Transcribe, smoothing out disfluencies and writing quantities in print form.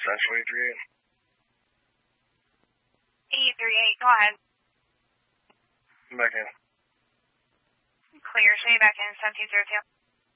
Central 838. 838, go ahead. I'm back in. Clear, show you back in 1702.